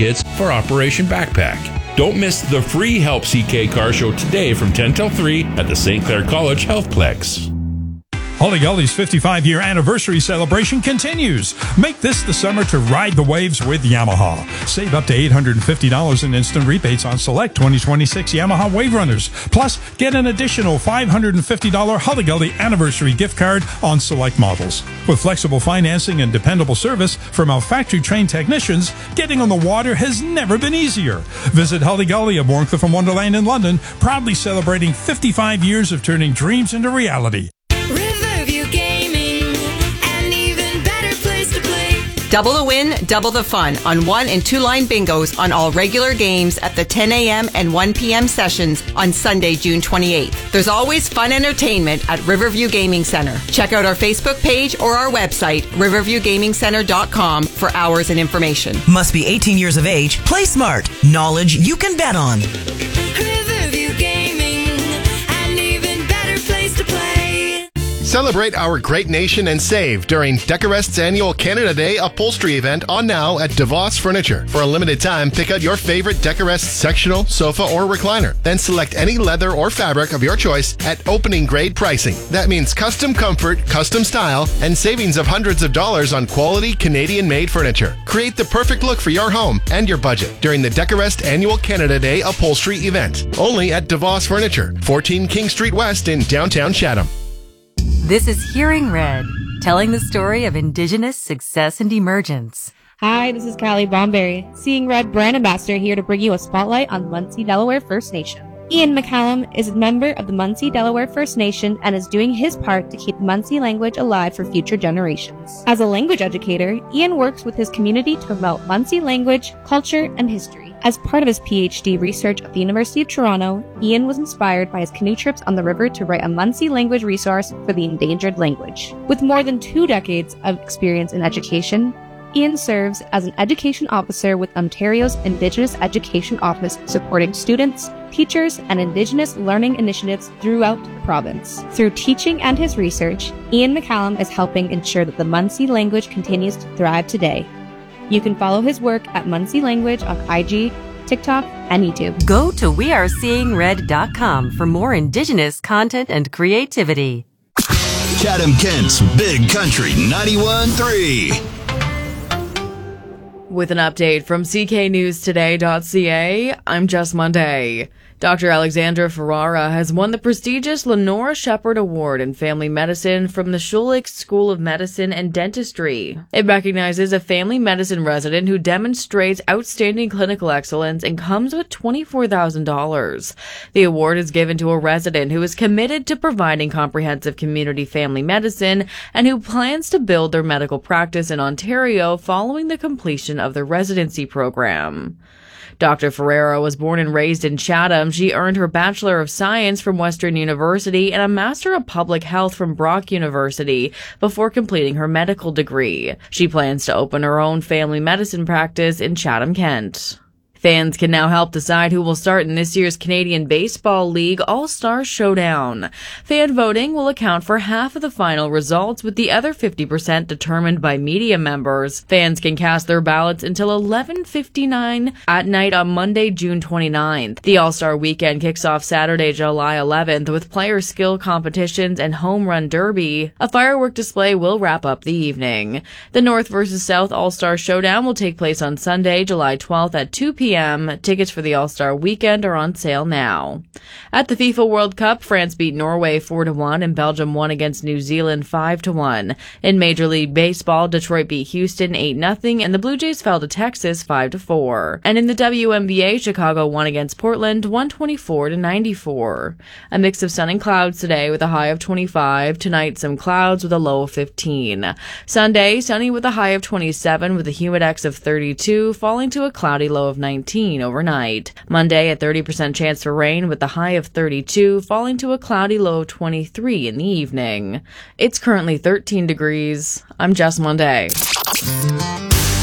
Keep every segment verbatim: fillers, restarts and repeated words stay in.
kits for Operation Backpack. Don't miss the free Help C K Car Show today from ten till three at the Saint Clair College Healthplex. Holly Gully's fifty-five-year anniversary celebration continues. Make this the summer to ride the waves with Yamaha. Save up to eight hundred fifty dollars in instant rebates on select twenty twenty-six Yamaha Wave Runners. Plus, get an additional five hundred fifty dollars Holly Gully anniversary gift card on select models. With flexible financing and dependable service from our factory-trained technicians, getting on the water has never been easier. Visit Holly Gully of Warncliffe and Wonderland in London, proudly celebrating fifty-five years of turning dreams into reality. Double the win, double the fun on one and two line bingos on all regular games at the ten a.m. and one p.m. sessions on Sunday, June twenty-eighth. There's always fun entertainment at Riverview Gaming Center. Check out our Facebook page or our website, riverview gaming center dot com, for hours and information. Must be eighteen years of age. Play smart. Knowledge you can bet on. Riverview Gaming, an even better place to play. Celebrate our great nation and save during Decorest's annual Canada Day upholstery event on now at DeVos Furniture. For a limited time, pick out your favorite Decorest sectional, sofa, or recliner. Then select any leather or fabric of your choice at opening grade pricing. That means custom comfort, custom style, and savings of hundreds of dollars on quality Canadian-made furniture. Create the perfect look for your home and your budget during the Decorest annual Canada Day upholstery event. Only at DeVos Furniture, fourteen King Street West in downtown Chatham. This is Hearing Red, telling the story of Indigenous success and emergence. Hi, this is Callie Bomberry, Seeing Red brand ambassador, here to bring you a spotlight on Munsee Delaware First Nation. Ian McCallum is a member of the Munsee Delaware First Nation and is doing his part to keep Munsee language alive for future generations. As a language educator, Ian works with his community to promote Munsee language, culture, and history. As part of his P H D research at the University of Toronto, Ian was inspired by his canoe trips on the river to write a Munsee language resource for the endangered language. With more than two decades of experience in education, Ian serves as an education officer with Ontario's Indigenous Education Office, supporting students, teachers, and Indigenous learning initiatives throughout the province. Through teaching and his research, Ian McCallum is helping ensure that the Munsee language continues to thrive today. You can follow his work at Munsee Language on I G, TikTok, and YouTube. Go to we are seeing red dot com for more Indigenous content and creativity. Chatham-Kent's Big Country ninety-one point three. With an update from C K News Today dot C A, I'm Jess Monday. Doctor Alexandra Ferrara has won the prestigious Lenora Shepherd Award in Family Medicine from the Schulich School of Medicine and Dentistry. It recognizes a family medicine resident who demonstrates outstanding clinical excellence and comes with twenty-four thousand dollars. The award is given to a resident who is committed to providing comprehensive community family medicine and who plans to build their medical practice in Ontario following the completion of their residency program. Doctor Ferreira was born and raised in Chatham. She earned her Bachelor of Science from Western University and a Master of Public Health from Brock University before completing her medical degree. She plans to open her own family medicine practice in Chatham-Kent. Fans can now help decide who will start in this year's Canadian Baseball League All-Star Showdown. Fan voting will account for half of the final results, with the other fifty percent determined by media members. Fans can cast their ballots until eleven fifty-nine at night on Monday, June twenty-ninth. The All-Star Weekend kicks off Saturday, July eleventh, with player skill competitions and home run derby. A firework display will wrap up the evening. The North versus South All-Star Showdown will take place on Sunday, July twelfth at two p.m. Tickets for the All-Star Weekend are on sale now. At the FIFA World Cup, France beat Norway four to one and Belgium won against New Zealand five to one. In Major League Baseball, Detroit beat Houston eight nothing and the Blue Jays fell to Texas five to four. And in the W N B A, Chicago won against Portland one twenty-four to ninety-four. A mix of sun and clouds today with a high of twenty-five. Tonight, some clouds with a low of fifteen. Sunday, sunny with a high of twenty-seven with a humidex of thirty-two, falling to a cloudy low of nineteen overnight. Monday, a thirty percent chance for rain with a high of thirty-two, falling to a cloudy low of twenty-three in the evening. It's currently thirteen degrees. I'm Jess Monday.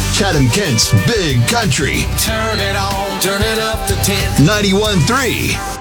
Chatham-Kent's Big Country. Turn it on, turn it up to ten. ninety-one point three.